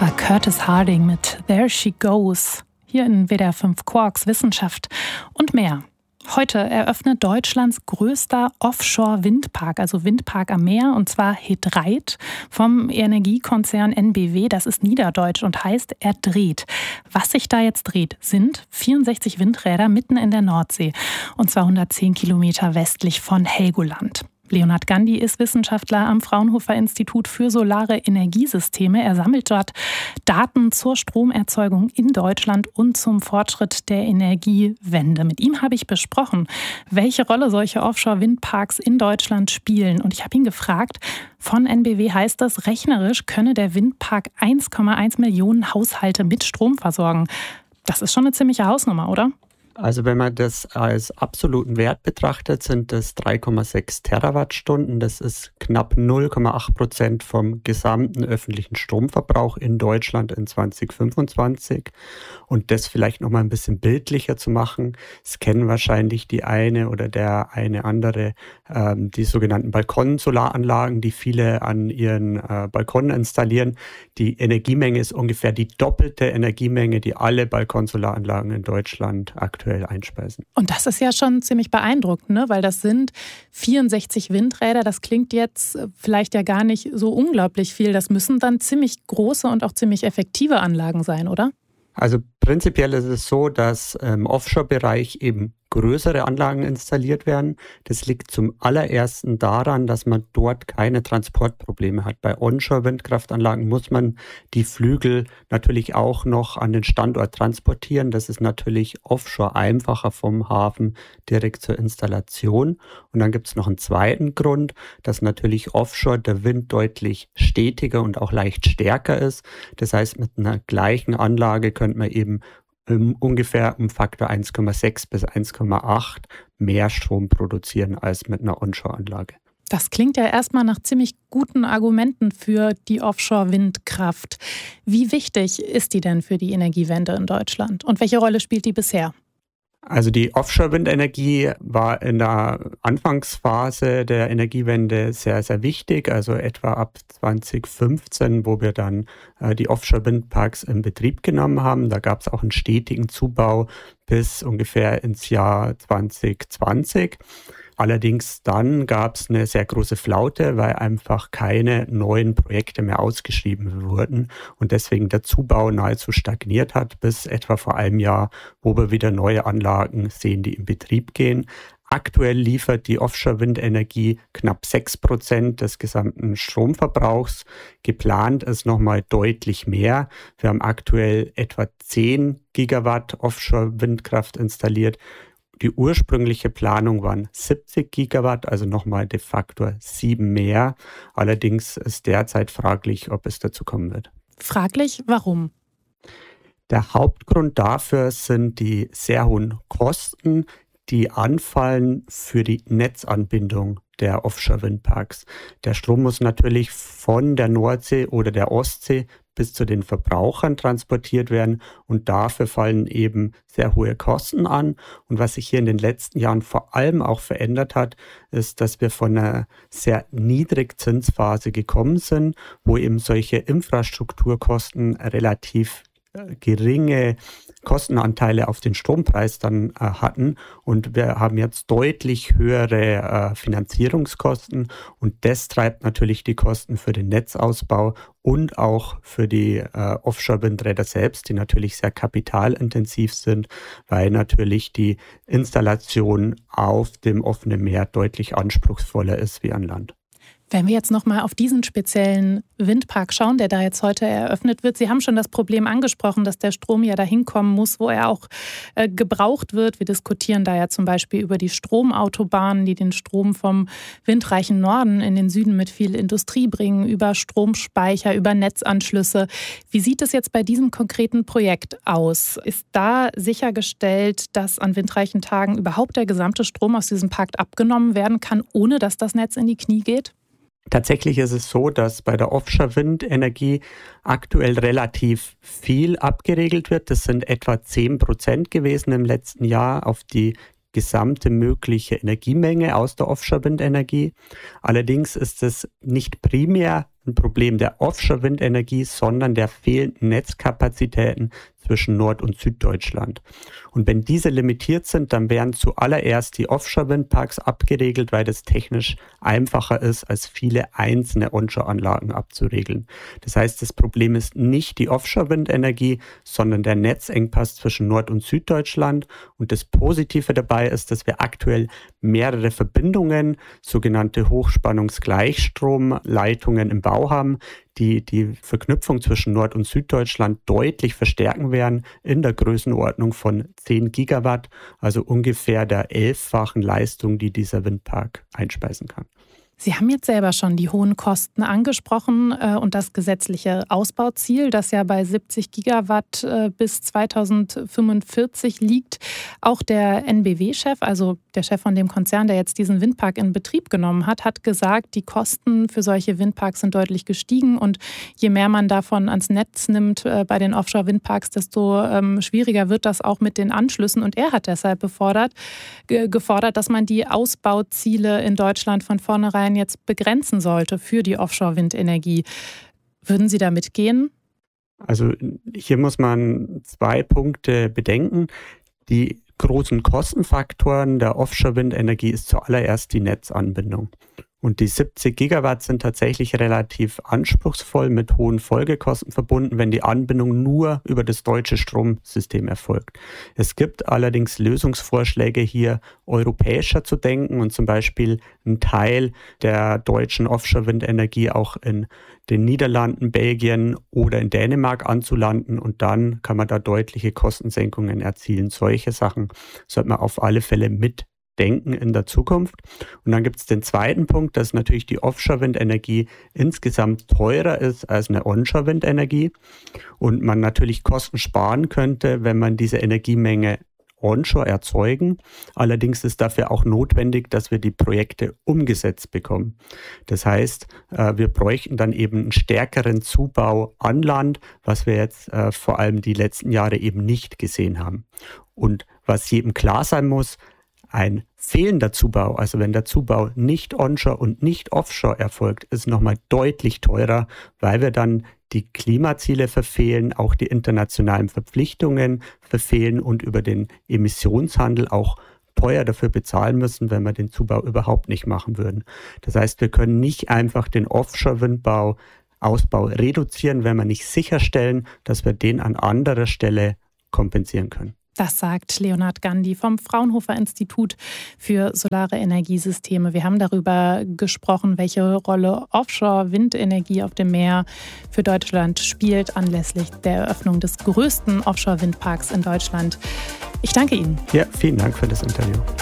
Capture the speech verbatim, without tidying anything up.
war Curtis Harding mit There She Goes. Hier in W D R fünf Quarks Wissenschaft und mehr. Heute eröffnet Deutschlands größter Offshore-Windpark, also Windpark am Meer, und zwar He Dreiht vom Energiekonzern N B W. Das ist niederdeutsch und heißt, er dreht. Was sich da jetzt dreht, sind vierundsechzig Windräder mitten in der Nordsee, und zwar hundertzehn Kilometer westlich von Helgoland. Leonhard Gandhi ist Wissenschaftler am Fraunhofer Institut für Solare Energiesysteme. Er sammelt dort Daten zur Stromerzeugung in Deutschland und zum Fortschritt der Energiewende. Mit ihm habe ich besprochen, welche Rolle solche Offshore-Windparks in Deutschland spielen. Und ich habe ihn gefragt, von N B W heißt das, rechnerisch könne der Windpark eins Komma eins Millionen Haushalte mit Strom versorgen. Das ist schon eine ziemliche Hausnummer, oder? Also wenn man das als absoluten Wert betrachtet, sind das drei Komma sechs Terawattstunden. Das ist knapp null Komma acht Prozent vom gesamten öffentlichen Stromverbrauch in Deutschland in zwanzig fünfundzwanzig. Und das vielleicht noch mal ein bisschen bildlicher zu machen, es kennen wahrscheinlich die eine oder der eine andere ähm, die sogenannten Balkonsolaranlagen, die viele an ihren äh, Balkonen installieren. Die Energiemenge ist ungefähr die doppelte Energiemenge, die alle Balkonsolaranlagen in Deutschland aktuell einspeisen. Und das ist ja schon ziemlich beeindruckend, ne? Weil das sind vierundsechzig Windräder. Das klingt jetzt vielleicht ja gar nicht so unglaublich viel. Das müssen dann ziemlich große und auch ziemlich effektive Anlagen sein, oder? Also prinzipiell ist es so, dass im Offshore-Bereich eben größere Anlagen installiert werden. Das liegt zum allerersten daran, dass man dort keine Transportprobleme hat. Bei Onshore-Windkraftanlagen muss man die Flügel natürlich auch noch an den Standort transportieren. Das ist natürlich offshore einfacher vom Hafen direkt zur Installation. Und dann gibt es noch einen zweiten Grund, dass natürlich offshore der Wind deutlich stetiger und auch leicht stärker ist. Das heißt, mit einer gleichen Anlage könnte man eben Um, ungefähr um Faktor eins Komma sechs bis eins Komma acht mehr Strom produzieren als mit einer Onshore-Anlage. Das klingt ja erstmal nach ziemlich guten Argumenten für die Offshore-Windkraft. Wie wichtig ist die denn für die Energiewende in Deutschland und welche Rolle spielt die bisher? Also die Offshore-Windenergie war in der Anfangsphase der Energiewende sehr, sehr wichtig, also etwa ab zwanzig fünfzehn, wo wir dann äh, die Offshore-Windparks in Betrieb genommen haben. Da gab es auch einen stetigen Zubau bis ungefähr ins Jahr zwanzig zwanzig. Allerdings dann gab es eine sehr große Flaute, weil einfach keine neuen Projekte mehr ausgeschrieben wurden und deswegen der Zubau nahezu stagniert hat, bis etwa vor einem Jahr, wo wir wieder neue Anlagen sehen, die in Betrieb gehen. Aktuell liefert die Offshore-Windenergie knapp sechs Prozent des gesamten Stromverbrauchs. Geplant ist nochmal deutlich mehr. Wir haben aktuell etwa zehn Gigawatt Offshore-Windkraft installiert. Die ursprüngliche Planung waren siebzig Gigawatt, also nochmal de facto sieben mehr. Allerdings ist derzeit fraglich, ob es dazu kommen wird. Fraglich, warum? Der Hauptgrund dafür sind die sehr hohen Kosten, die anfallen für die Netzanbindung der Offshore-Windparks. Der Strom muss natürlich von der Nordsee oder der Ostsee bis zu den Verbrauchern transportiert werden und dafür fallen eben sehr hohe Kosten an. Und was sich hier in den letzten Jahren vor allem auch verändert hat, ist, dass wir von einer sehr Niedrigzinsphase gekommen sind, wo eben solche Infrastrukturkosten relativ geringe Kostenanteile auf den Strompreis dann äh, hatten und wir haben jetzt deutlich höhere äh, Finanzierungskosten und das treibt natürlich die Kosten für den Netzausbau und auch für die äh, Offshore-Windräder selbst, die natürlich sehr kapitalintensiv sind, weil natürlich die Installation auf dem offenen Meer deutlich anspruchsvoller ist wie an Land. Wenn wir jetzt nochmal auf diesen speziellen Windpark schauen, der da jetzt heute eröffnet wird. Sie haben schon das Problem angesprochen, dass der Strom ja dahin kommen muss, wo er auch äh, gebraucht wird. Wir diskutieren da ja zum Beispiel über die Stromautobahnen, die den Strom vom windreichen Norden in den Süden mit viel Industrie bringen, über Stromspeicher, über Netzanschlüsse. Wie sieht es jetzt bei diesem konkreten Projekt aus? Ist da sichergestellt, dass an windreichen Tagen überhaupt der gesamte Strom aus diesem Park abgenommen werden kann, ohne dass das Netz in die Knie geht? Tatsächlich ist es so, dass bei der Offshore-Windenergie aktuell relativ viel abgeregelt wird. Das sind etwa zehn Prozent gewesen im letzten Jahr auf die gesamte mögliche Energiemenge aus der Offshore-Windenergie. Allerdings ist es nicht primär ein Problem der Offshore-Windenergie, sondern der fehlenden Netzkapazitäten zwischen Nord- und Süddeutschland. Und wenn diese limitiert sind, dann werden zuallererst die Offshore-Windparks abgeregelt, weil das technisch einfacher ist, als viele einzelne Onshore-Anlagen abzuregeln. Das heißt, das Problem ist nicht die Offshore-Windenergie, sondern der Netzengpass zwischen Nord- und Süddeutschland. Und das Positive dabei ist, dass wir aktuell mehrere Verbindungen, sogenannte Hochspannungsgleichstromleitungen im Bau haben, die die Verknüpfung zwischen Nord- und Süddeutschland deutlich verstärken werden in der Größenordnung von zehn Gigawatt, also ungefähr der elffachen Leistung, die dieser Windpark einspeisen kann. Sie haben jetzt selber schon die hohen Kosten angesprochen äh, und das gesetzliche Ausbauziel, das ja bei siebzig Gigawatt äh, bis zweitausendfünfundvierzig liegt. Auch der N B W-Chef, also der Chef von dem Konzern, der jetzt diesen Windpark in Betrieb genommen hat, hat gesagt, die Kosten für solche Windparks sind deutlich gestiegen und je mehr man davon ans Netz nimmt äh, bei den Offshore-Windparks, desto ähm, schwieriger wird das auch mit den Anschlüssen. Und er hat deshalb befordert, ge- gefordert, dass man die Ausbauziele in Deutschland von vornherein jetzt begrenzen sollte für die Offshore-Windenergie. Würden Sie da mitgehen? Also hier muss man zwei Punkte bedenken. Die großen Kostenfaktoren der Offshore-Windenergie ist zuallererst die Netzanbindung. Und die siebzig Gigawatt sind tatsächlich relativ anspruchsvoll mit hohen Folgekosten verbunden, wenn die Anbindung nur über das deutsche Stromsystem erfolgt. Es gibt allerdings Lösungsvorschläge, hier europäischer zu denken und zum Beispiel einen Teil der deutschen Offshore-Windenergie auch in den Niederlanden, Belgien oder in Dänemark anzulanden und dann kann man da deutliche Kostensenkungen erzielen. Solche Sachen sollte man auf alle Fälle mit denken in der Zukunft. Und dann gibt es den zweiten Punkt, dass natürlich die Offshore-Windenergie insgesamt teurer ist als eine Onshore-Windenergie und man natürlich Kosten sparen könnte, wenn man diese Energiemenge onshore erzeugen. Allerdings ist dafür auch notwendig, dass wir die Projekte umgesetzt bekommen. Das heißt, wir bräuchten dann eben einen stärkeren Zubau an Land, was wir jetzt vor allem die letzten Jahre eben nicht gesehen haben. Und was jedem klar sein muss, ein fehlender Zubau, also wenn der Zubau nicht onshore und nicht offshore erfolgt, ist nochmal deutlich teurer, weil wir dann die Klimaziele verfehlen, auch die internationalen Verpflichtungen verfehlen und über den Emissionshandel auch teuer dafür bezahlen müssen, wenn wir den Zubau überhaupt nicht machen würden. Das heißt, wir können nicht einfach den Offshore-Windbau Ausbau reduzieren, wenn wir nicht sicherstellen, dass wir den an anderer Stelle kompensieren können. Das sagt Leonhard Gandhi vom Fraunhofer Institut für Solare Energiesysteme. Wir haben darüber gesprochen, welche Rolle Offshore-Windenergie auf dem Meer für Deutschland spielt, anlässlich der Eröffnung des größten Offshore-Windparks in Deutschland. Ich danke Ihnen. Ja, vielen Dank für das Interview.